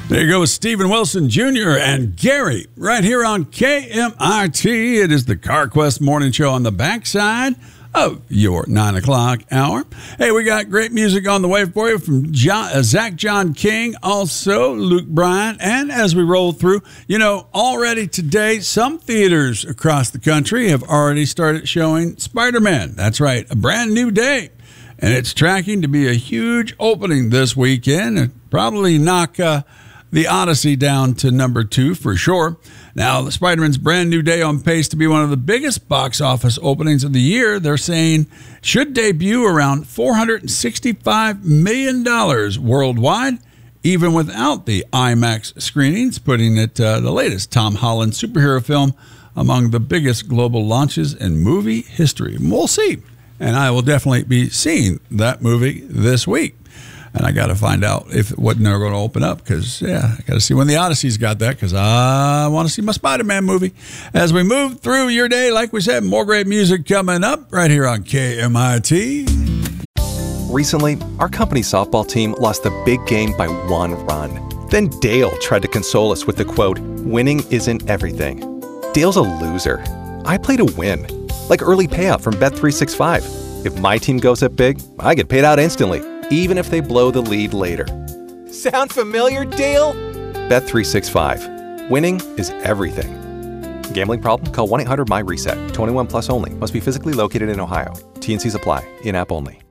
There you go with Stephen Wilson Jr. and Gary right here on KMIT. It is the CarQuest Morning Show on the backside of your 9 o'clock hour. Hey, we got great music on the way for you from Zach John King, also Luke Bryan. And as we roll through, already today, some theaters across the country have already started showing Spider-Man. That's right, a brand new day. And it's tracking to be a huge opening this weekend. It probably knock the Odyssey down to number 2 for sure. Now, the Spider-Man's brand new day on pace to be one of the biggest box office openings of the year. They're saying should debut around $465 million worldwide, even without the IMAX screenings, putting it the latest Tom Holland superhero film among the biggest global launches in movie history. We'll see. And I will definitely be seeing that movie this week. And I got to find out when they're going to open up because, I got to see when the Odyssey's got that because I want to see my Spider-Man movie. As we move through your day, like we said, more great music coming up right here on KMIT. Recently, our company softball team lost the big game by 1 run. Then Dale tried to console us with the quote, "Winning isn't everything." Dale's a loser. I play to win, like early payout from Bet365. If my team goes up big, I get paid out instantly, even if they blow the lead later. Sound familiar, Dale? Bet365. Winning is everything. Gambling problem? Call 1-800-MY-RESET. 21 plus only. Must be physically located in Ohio. T&Cs apply. In-app only.